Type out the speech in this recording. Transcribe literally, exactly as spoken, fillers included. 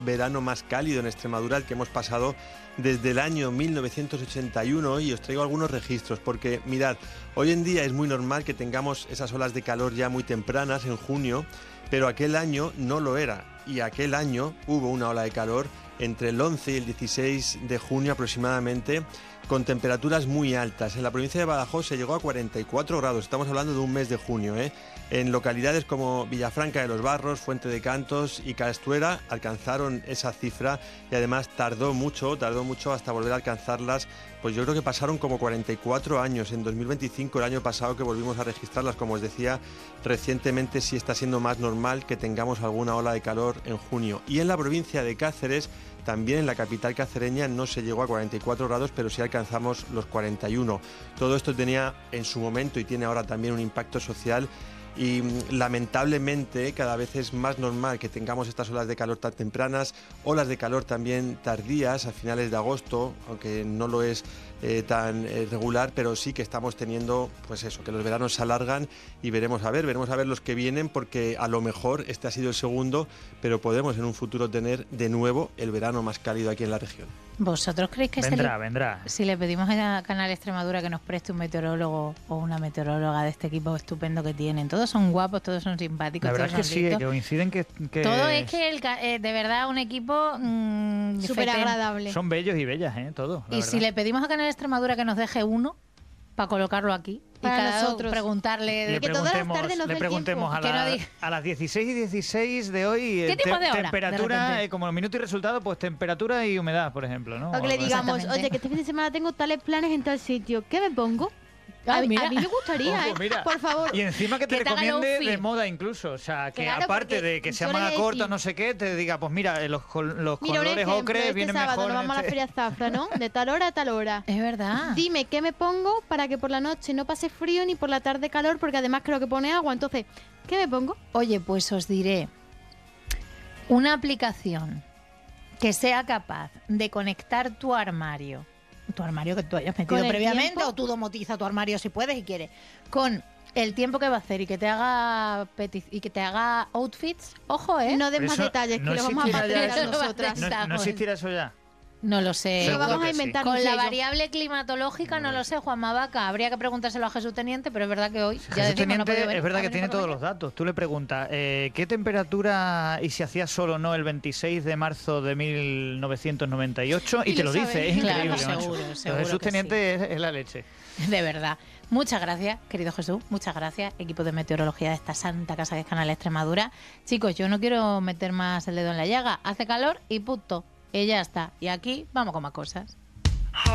verano más cálido en Extremadura, el que hemos pasado desde el año mil novecientos ochenta y uno, y os traigo algunos registros porque mirad, hoy en día es muy normal que tengamos esas olas de calor ya muy tempranas en junio, pero aquel año no lo era, y aquel año hubo una ola de calor entre el once y el dieciséis de junio aproximadamente, con temperaturas muy altas. En la provincia de Badajoz se llegó a cuarenta y cuatro grados, estamos hablando de un mes de junio, ¿eh? En localidades como Villafranca de los Barros, Fuente de Cantos y Castuera alcanzaron esa cifra, y además tardó mucho, tardó mucho hasta volver a alcanzarlas. Pues yo creo que pasaron como cuarenta y cuatro años, en dos mil veinticinco, el año pasado, que volvimos a registrarlas. Como os decía, recientemente sí está siendo más normal que tengamos alguna ola de calor en junio. Y en la provincia de Cáceres, también en la capital cacereña, no se llegó a cuarenta y cuatro grados, pero sí alcanzamos los cuarenta y uno. Todo esto tenía en su momento y tiene ahora también un impacto social, y lamentablemente cada vez es más normal que tengamos estas olas de calor tan tempranas, olas de calor también tardías a finales de agosto, aunque no lo es eh, tan eh, regular, pero sí que estamos teniendo, pues eso, que los veranos se alargan, y veremos a ver, veremos a ver los que vienen, porque a lo mejor este ha sido el segundo, pero podemos en un futuro tener de nuevo el verano más cálido aquí en la región. ¿Vosotros creéis que vendrá, se le, vendrá. si le pedimos a Canal Extremadura que nos preste un meteorólogo o una meteoróloga de este equipo estupendo que tienen? Todos son guapos, todos son simpáticos. La verdad es todos que son sí, listos. que coinciden que... que Todo es que el, eh, de verdad un equipo mmm, súper agradable. Son bellos y bellas, ¿eh? Todo. Y si le pedimos a Canal Extremadura que nos deje uno para colocarlo aquí, para y cada nosotros preguntarle le que todas las preguntemos, tardes nos dé le el preguntemos a, tiempo. la, Que no diga- a las dieciséis y dieciséis de hoy, ¿Qué eh, tipo de hora, de temperatura, repente? eh, como minuto y resultado, pues temperatura y humedad, por ejemplo, ¿no? O que le Algo así. digamos, Exactamente. oye, que este fin de semana tengo tales planes en tal sitio, ¿qué me pongo? A, Ay, mí- mira. a mí me gustaría, Ojo, ¿eh? mira. Por favor. Y encima que te Que te haga recomiende outfit. de moda incluso, o sea, que Claro, aparte porque de que sea suele manga corta, decir- no sé qué, te diga, pues mira, eh, los, col- los Mira, un colores ejemplo, ocres este vienen sábado mejor. nos en vamos a la este- Feria Zafra, ¿no? De tal hora a tal hora. Es verdad. Dime qué me pongo para que por la noche no pase frío ni por la tarde calor, porque además creo que pone agua. Entonces, ¿qué me pongo? Oye, pues os diré, una aplicación que sea capaz de conectar tu armario, tu armario que tú hayas metido ¿Con el previamente, tiempo? o tú domotiza tu armario si puedes y quieres, con el tiempo que va a hacer y que te haga peti- y que te haga outfits, ojo, ¿eh? No des Pero más eso detalles, no que lo vamos a existirá ya materializar eso. nosotras. No- ¿No, no existirá eso ya? No lo sé. Lo Seguro vamos a que sí. inventar. Con dije la yo. variable climatológica no lo sé, Juan Mavaca. Habría que preguntárselo a Jesús Teniente, pero es verdad que hoy ya Jesús decimos, no Teniente, ha podido venir. es verdad ¿Ha que venido tiene por la todos los mañana? datos. Tú le preguntas, eh, ¿qué temperatura y si hacía sol o no el veintiséis de marzo de mil novecientos noventa y ocho? Y, Y te lo lo dice, sabe. es Claro, increíble, macho. seguro, Pero seguro Jesús que Teniente es, es la leche. De verdad. Muchas gracias, querido Jesús. Muchas gracias, equipo de meteorología de esta santa casa que es Canal Extremadura. Chicos, yo no quiero meter más el dedo en la llaga. Hace calor y punto. Y ya está. Y aquí vamos con más cosas.